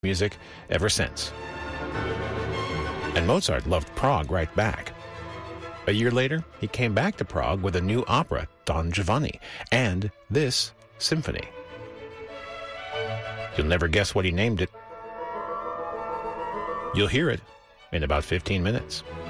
music ever since. And Mozart loved Prague right back. A year later, he came back to Prague with a new opera, Don Giovanni, and this symphony. You'll never guess what he named it. You'll hear it in about 15 minutes.